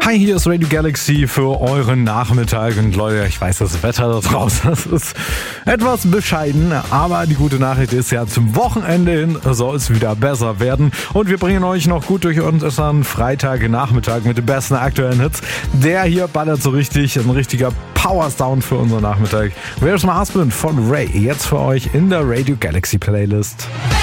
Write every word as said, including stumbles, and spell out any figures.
Hi, hier ist Radio Galaxy für euren Nachmittag. Und Leute, ich weiß, das Wetter da draußen, das ist etwas bescheiden, aber die gute Nachricht ist ja, zum Wochenende hin soll es wieder besser werden. Und wir bringen euch noch gut durch unseren Freitagnachmittag mit den besten aktuellen Hits. Der hier ballert so richtig, ein richtiger Power-Sound für unseren Nachmittag. Where's My Husband von Ray, jetzt für euch in der Radio Galaxy Playlist.